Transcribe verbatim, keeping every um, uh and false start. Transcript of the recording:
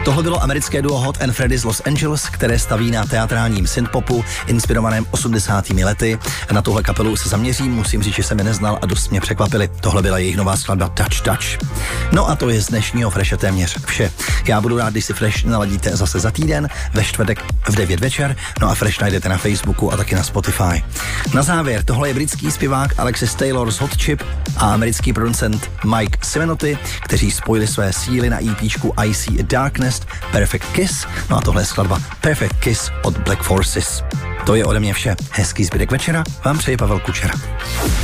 Tohle bylo americké duo Hot and Freddy z Los Angeles, které staví na teatrálním synthpopu, inspirovaném osmdesátými lety. Na tuhle kapelu se zaměřím, musím říct, že jsem je neznal a dost mě překvapili. Tohle byla jejich nová skladba Touch Touch. No a to je z dnešního Freshe téměř vše. Já budu rád, když si Fresh naladíte zase za týden, ve čtvrtek v devět večer, no a Fresh najdete na Facebooku a taky na Spotify. Na závěr, tohle je britský zpěvák Alexis Taylor z Hot Chip a americký producent Mike Simenotti, kteří spojili své síly na EPčku I See a Darkness, Perfect Kiss, no a tohle je skladba Perfect Kiss od Black Forces. To je ode mě vše. Hezký zbytek večera vám přeje Pavel Kučera.